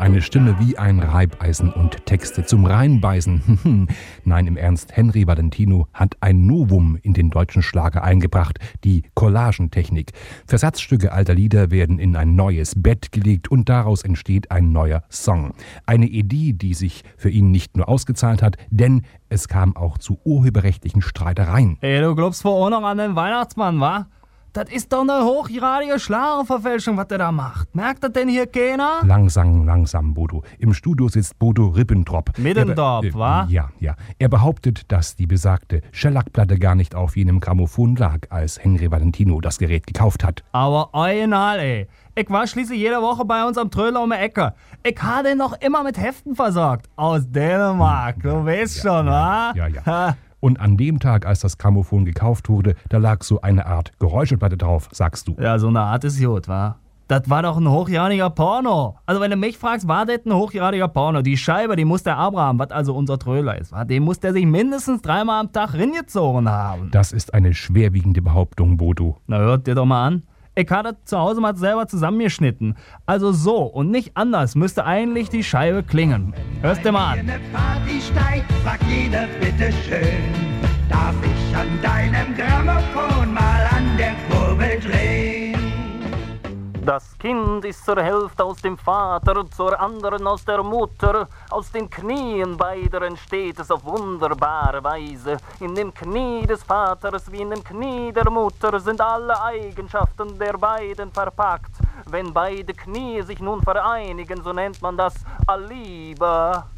Eine Stimme wie ein Reibeisen und Texte zum Reinbeißen. Nein, im Ernst, Henry Valentino hat ein Novum in den deutschen Schlager eingebracht, die Collagentechnik. Versatzstücke alter Lieder werden in ein neues Bett gelegt und daraus entsteht ein neuer Song. Eine Idee, die sich für ihn nicht nur ausgezahlt hat, denn es kam auch zu urheberrechtlichen Streitereien. Ey, du glaubst wohl auch noch an den Weihnachtsmann, wa? Das ist doch eine hochgradige Schlagerverfälschung, was der da macht. Merkt das denn hier keiner? Langsam, Bodo. Im Studio sitzt Bodo Ribbentrop. Middendorf, wa? Ja. Er behauptet, dass die besagte Schellackplatte gar nicht auf jenem Grammophon lag, als Henry Valentino das Gerät gekauft hat. Aber original, ey. Ich war schließlich jede Woche bei uns am Trödler um die Ecke. Ich habe den noch immer mit Heften versorgt. Aus Dänemark, du weißt schon, wa? Ja. Und an dem Tag, als das Grammophon gekauft wurde, da lag so eine Art Geräuscheplatte drauf, sagst du. Ja, so eine Art ist gut, wa? Das war doch ein hochgradiger Porno. Also wenn du mich fragst, war das ein hochgradiger Porno? Die Scheibe, die muss der Abraham, was also unser Trödler ist, wa? Den muss der sich mindestens 3-mal am Tag ringezogen haben. Das ist eine schwerwiegende Behauptung, Bodo. Na, hört dir doch mal an. Ich hatte zu Hause mal selber zusammengeschnitten. Also so und nicht anders müsste eigentlich die Scheibe klingen. Hörst dir mal an. Wenn eine Party steigt, fragt jeder bitteschön. Darf ich an deinem Grammophon mal an der Kurbel drehen? Das Kind ist zur Hälfte aus dem Vater, zur anderen aus der Mutter. Aus den Knien beider entsteht es auf wunderbare Weise. In dem Knie des Vaters wie in dem Knie der Mutter sind alle Eigenschaften der beiden verpackt. Wenn beide Knie sich nun vereinigen, so nennt man das Aliebe.